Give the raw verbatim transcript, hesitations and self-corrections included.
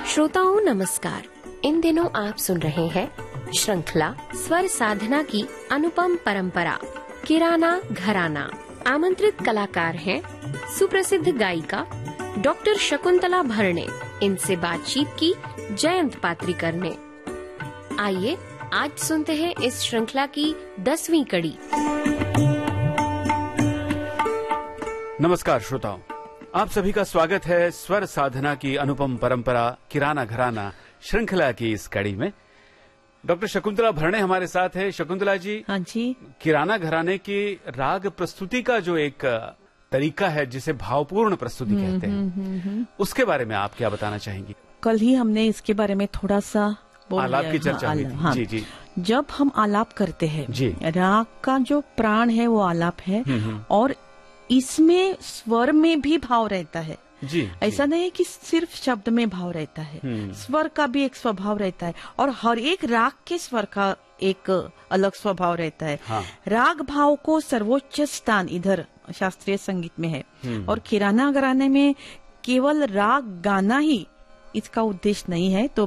श्रोताओं नमस्कार। इन दिनों आप सुन रहे हैं श्रृंखला स्वर साधना की अनुपम परंपरा किराना घराना। आमंत्रित कलाकार हैं सुप्रसिद्ध गायिका डॉक्टर शकुंतला भरणे। इनसे बातचीत की जयंत पात्रिकर ने। आइए आज सुनते हैं इस श्रृंखला की दसवीं कड़ी। नमस्कार श्रोताओं, आप सभी का स्वागत है स्वर साधना की अनुपम परंपरा किराना घराना श्रृंखला की इस कड़ी में। डॉक्टर शकुंतला भरणे हमारे साथ है। शकुंतला जी, हाँ जी, किराना घराने की राग प्रस्तुति का जो एक तरीका है जिसे भावपूर्ण प्रस्तुति कहते हैं, हुँ, हुँ, हुँ. उसके बारे में आप क्या बताना चाहेंगी? कल ही हमने इसके बारे में थोड़ा सा आलाप की चर्चा हाँ, हुई थी। हाँ, जी जी। जब हम आलाप करते हैं, जी, राग का जो प्राण है वो आलाप है, और इसमें स्वर में भी भाव रहता है। जी, ऐसा नहीं है कि सिर्फ शब्द में भाव रहता है, स्वर का भी एक स्वभाव रहता है, और हर एक राग के स्वर का एक अलग स्वभाव रहता है। हाँ। राग भाव को सर्वोच्च स्थान इधर शास्त्रीय संगीत में है, और किराना घराने में केवल राग गाना ही इसका उद्देश्य नहीं है। तो